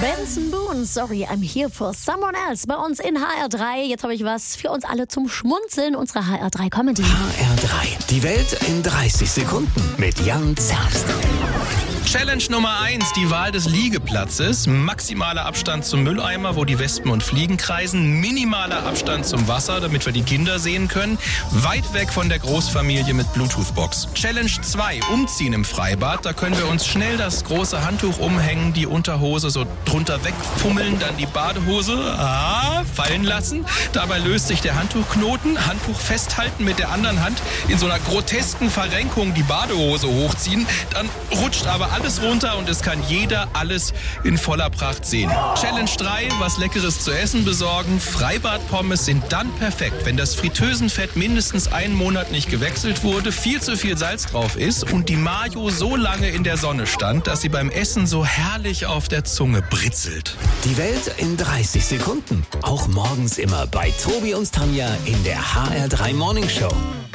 Benson Boone, sorry, I'm here for someone else. Bei uns in HR3. Jetzt habe ich was für uns alle zum Schmunzeln. Unsere HR3 Comedy. HR3. Die Welt in 30 Sekunden mit Jan Zerbst. Challenge Nummer 1, die Wahl des Liegeplatzes. Maximaler Abstand zum Mülleimer, wo die Wespen und Fliegen kreisen. Minimaler Abstand zum Wasser, damit wir die Kinder sehen können. Weit weg von der Großfamilie mit Bluetooth-Box. Challenge 2, Umziehen im Freibad. Da können wir uns schnell das große Handtuch umhängen, die Unterhose so drunter wegfummeln, dann die Badehose fallen lassen. Dabei löst sich der Handtuchknoten. Handtuch festhalten mit der anderen Hand. In so einer grotesken Verrenkung die Badehose hochziehen. Dann rutscht aber alles runter und es kann jeder alles in voller Pracht sehen. Challenge 3, was Leckeres zu essen besorgen. Freibadpommes sind dann perfekt, wenn das Fritteusenfett mindestens einen Monat nicht gewechselt wurde, viel zu viel Salz drauf ist und die Mayo so lange in der Sonne stand, dass sie beim Essen so herrlich auf der Zunge britzelt. Die Welt in 30 Sekunden. Auch morgens immer bei Tobi und Tanja in der HR3 Morning Show.